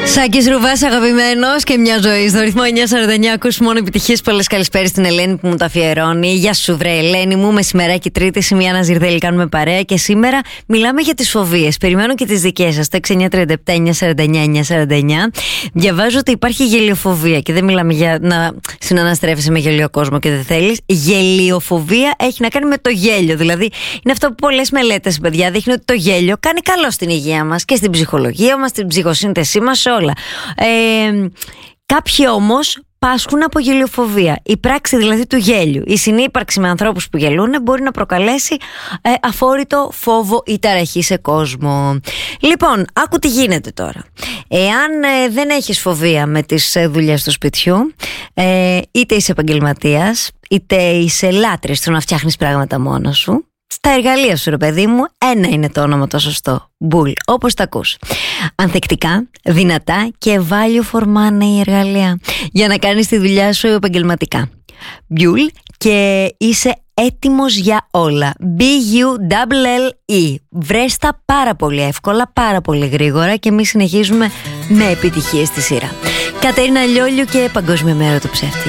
Σάκης Ρουβάς, αγαπημένος και μια ζωή. Στο ρυθμό 949 ακούς μόνο επιτυχίες. Πολλές καλησπέρες στην Ελένη που μου τα αφιερώνει. Γεια σου, βρε Ελένη μου. Μεσημεράκι Τρίτη, σημεία να Ζυρδέλη κάνουμε παρέα. Και σήμερα μιλάμε για τις φοβίες. Περιμένω και τις δικές σας. Το 6937-949-949. Διαβάζω ότι υπάρχει γελιοφοβία. Και δεν μιλάμε για να συναναστρέφεσαι με γελίο κόσμο και δεν θέλεις. Γελιοφοβία έχει να κάνει με το γέλιο. Δηλαδή, είναι αυτό που πολλές μελέτες, παιδιά, δείχνουν ότι το γέλιο κάνει καλό στην υγεία μας και στην ψυχολογία μας, στην ψυχοσύνθεσή μας, όλα. Κάποιοι όμως πάσχουν από γελιοφοβία. Η πράξη δηλαδή του γέλιου, η συνύπαρξη με ανθρώπους που γελούν μπορεί να προκαλέσει αφόρητο φόβο ή ταραχή σε κόσμο. Λοιπόν, άκου τι γίνεται τώρα. Εάν δεν έχεις φοβία με τις δουλειές του σπιτιού, είτε είσαι επαγγελματίας, είτε είσαι λάτρης του να φτιάχνεις πράγματα μόνος σου, στα εργαλεία σου, ρε παιδί μου, ένα είναι το όνομα το σωστό. Μπουλ, όπως τα ακούς. Ανθεκτικά, δυνατά και value for money εργαλεία για να κάνεις τη δουλειά σου επαγγελματικά. Μπουλ και είσαι έτοιμος για όλα. B-U-L-L-E. Βρες τα πάρα πολύ εύκολα, πάρα πολύ γρήγορα και εμείς συνεχίζουμε με επιτυχίες στη σειρά. Κατερίνα Λιόλιου και Παγκόσμια Μέρα του Ψεύτη.